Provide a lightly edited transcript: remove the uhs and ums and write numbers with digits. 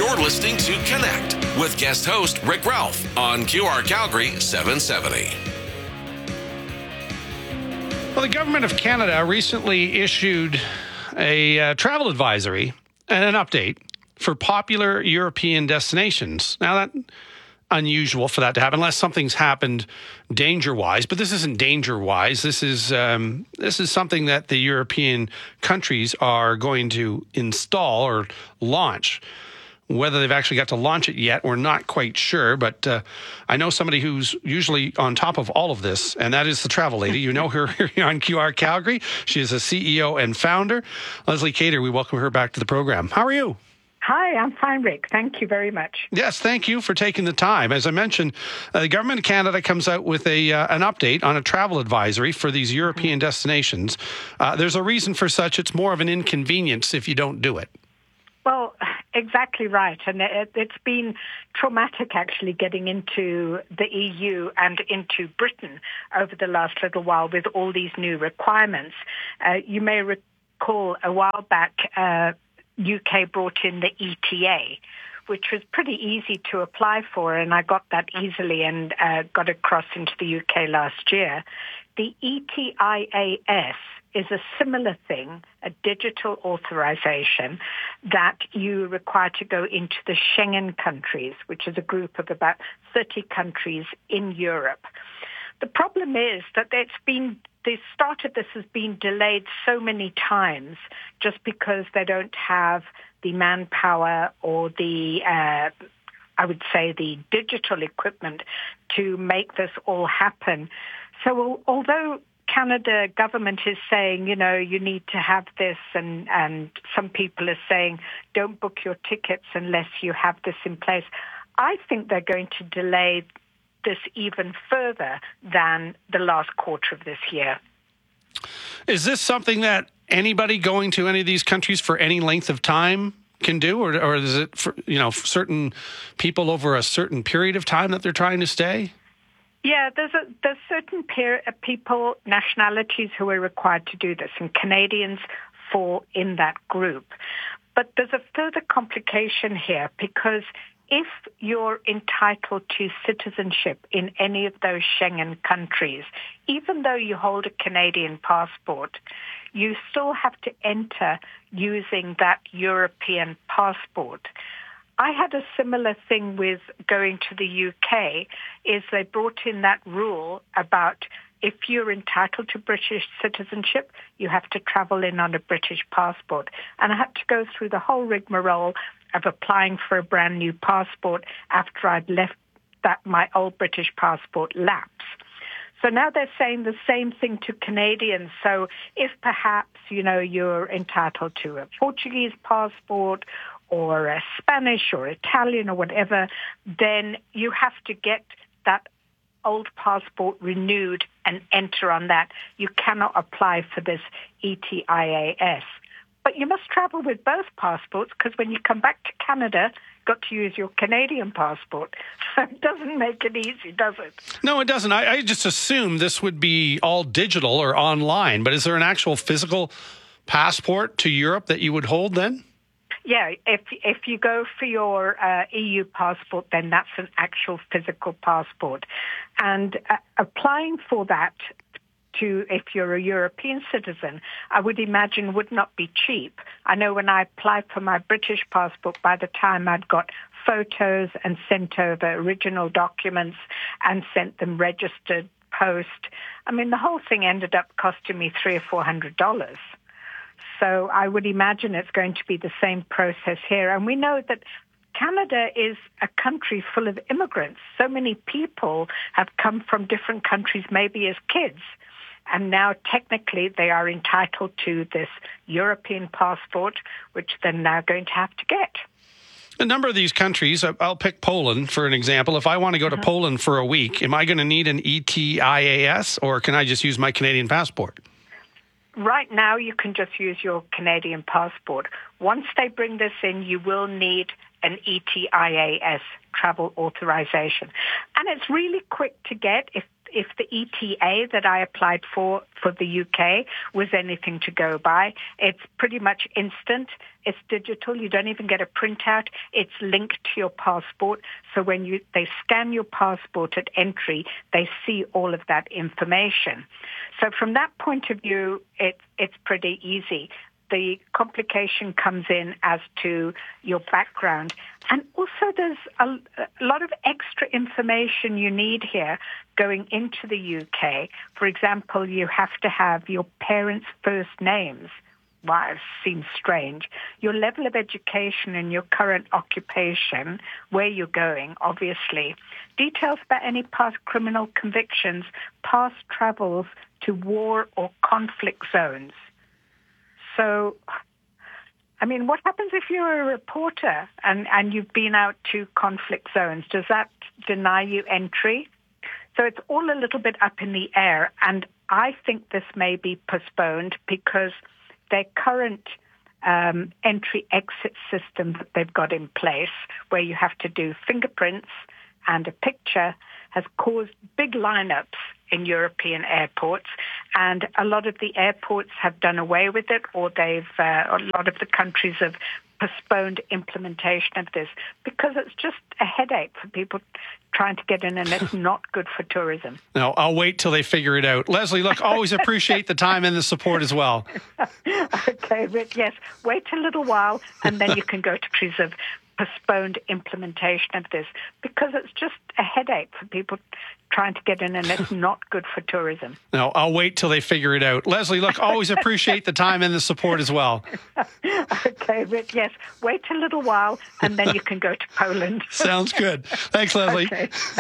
You're listening to Connect with guest host Rick Ralph on QR Calgary 770. Well, the Government of Canada recently issued a travel advisory and an update for popular European destinations. Now, that's unusual for that to happen unless something's happened danger-wise, but this isn't danger-wise. This is something that the European countries are going to install or launch. Whether they've actually got to launch it yet, we're not quite sure, but I know somebody who's usually on top of all of this, and that is the travel lady. You know her here on QR Calgary. She is a CEO and founder. Leslie Cater, we welcome her back to the program. How are you? Hi, I'm fine, Rick. Thank you very much. Yes, thank you for taking the time. As I mentioned, the Government of Canada comes out with an update on a travel advisory for these European destinations. There's a reason for such. It's more of an inconvenience if you don't do it. Well, exactly right. And it's been traumatic, actually, getting into the EU and into Britain over the last little while with all these new requirements. You may recall a while back, UK brought in the ETA, which was pretty easy to apply for, and I got that easily and got across into the UK last year. The ETIAS is a similar thing, a digital authorization that you require to go into the Schengen countries, which is a group of about 30 countries in Europe. The problem is that the start of this has been delayed so many times just because they don't have the manpower or the, I would say, the digital equipment to make this all happen. So although Canada government is saying, you know, you need to have this, and some people are saying, don't book your tickets unless you have this in place, I think they're going to delay this even further than the last quarter of this year. Is this something that anybody going to any of these countries for any length of time can do, or is it for, certain people over a certain period of time that they're trying to stay? Yeah, there's certain people, nationalities who are required to do this, and Canadians fall in that group. But there's a further complication here, because if you're entitled to citizenship in any of those Schengen countries, even though you hold a Canadian passport, you still have to enter using that European passport. I had a similar thing with going to the UK, is they brought in that rule about if you're entitled to British citizenship, you have to travel in on a British passport. And I had to go through the whole rigmarole of applying for a brand new passport after I'd left my old British passport lapse. So now they're saying the same thing to Canadians. So if perhaps, you're entitled to a Portuguese passport or a Spanish or Italian or whatever, then you have to get that old passport renewed and enter on that. You cannot apply for this ETIAS. But you must travel with both passports, because when you come back to Canada, you've got to use your Canadian passport. So it doesn't make it easy, does it? No, it doesn't. I just assume this would be all digital or online. But is there an actual physical passport to Europe that you would hold then? Yeah, if you go for your EU passport, then that's an actual physical passport. And applying for that, if you're a European citizen, I would imagine would not be cheap. I know when I applied for my British passport, by the time I'd got photos and sent over original documents and sent them registered post, the whole thing ended up costing me $300 or $400. So I would imagine it's going to be the same process here. And we know that Canada is a country full of immigrants. So many people have come from different countries, maybe as kids. And now technically they are entitled to this European passport, which they're now going to have to get. A number of these countries, I'll pick Poland for an example. If I want to go to Poland for a week, am I going to need an ETIAS, or can I just use my Canadian passport? Right now, you can just use your Canadian passport. Once they bring this in, you will need an ETIAS travel authorization. And it's really quick to get. If if the ETA that I applied for the UK was anything to go by. It's pretty much instant. It's digital. You don't even get a printout. It's linked to your passport. So when they scan your passport at entry, they see all of that information. So from that point of view, it's pretty easy. The complication comes in as to your background. And also there's a lot of extra information you need here going into the UK. For example, you have to have your parents' first names. Wow, it seems strange. Your level of education and your current occupation, where you're going, obviously. Details about any past criminal convictions, past travels to war or conflict zones. So, I mean, what happens if you're a reporter and you've been out to conflict zones? Does that deny you entry? So it's all a little bit up in the air. And I think this may be postponed because their current entry-exit system that they've got in place, where you have to do fingerprints and a picture, has caused big lineups in European airports, and a lot of the airports have done away with it, or a lot of the countries have postponed implementation of this because it's just a headache for people trying to get in, and it's not good for tourism. No, I'll wait till they figure it out. Leslie, look, always appreciate the time and the support as well. Okay, but yes, wait a little while, and then you can go to trees of postponed implementation of this because it's just a headache for people trying to get in, and it's not good for tourism. No, I'll wait till they figure it out. Leslie, look, always appreciate the time and the support as well. Okay, but yes, wait a little while, and then you can go to Poland. Sounds good. Thanks, Leslie. Okay.